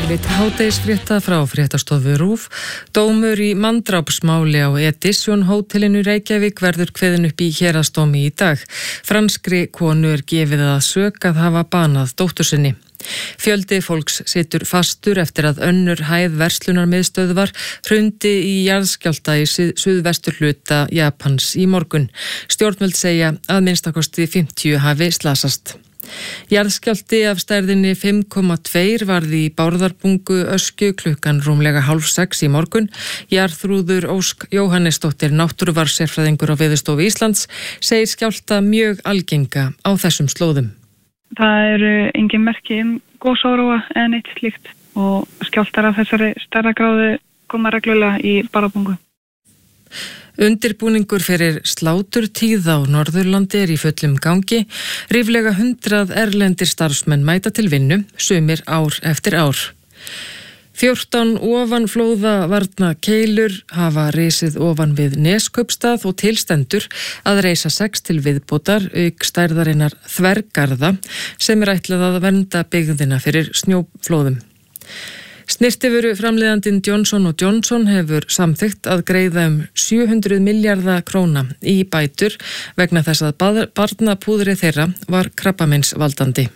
Yfirlit hádegisfrétta frá fréttastofu RÚV. Dómur í manndrápsmáli á Edition hótelinu Reykjavík verður kveðinn upp í héraðsdómi í dag. Franskri konu er gefið að sök að hafa banað dóttur sinni. Fjöldi fólks situr fastur eftir að önnur hæð verslunarmiðstöðvar hrundi í jarðskjálfta í suðvestur hluta Japans í morgun. Stjórnvöld segja að minnstakosti 50 hafi slasast. Jarðskjálfti af stærðinni 5,2 varði í Bárðarbungu Öskju klukkan rúmlega 5:30 í morgun. Jarðþrúður Ósk Jóhannesdóttir, náttúrufarsérfræðingur á Veðurstofu Íslands, segir skjálfta mjög algenga á þessum slóðum. Það eru engin merki gosóróa en eitt slíkt og skjálftar af þessari stærðargráðu koma reglulega í Bárðarbungu. Undirbúningur fyrir sláturtíð á Norðurlandi er í fullum gangi. Ríflega 100 erlendir starfsmenn mæta til vinnu, sumir ár eftir ár. 14 ofanflóðavarna keilur hafa risið ofan við Neskaupstað og tilstendur að reisa 6 til viðbótar auk stærðarinnar þvergarða sem er ætlað að vernda byggðina fyrir snjóflóðum. Snyrtivöru framleiðandinn Johnson & Johnson hefur samþykkt að greiða 700 milljarða króna í bætur vegna þess að barnapúðri þeirra var krabbameinsvaldandi.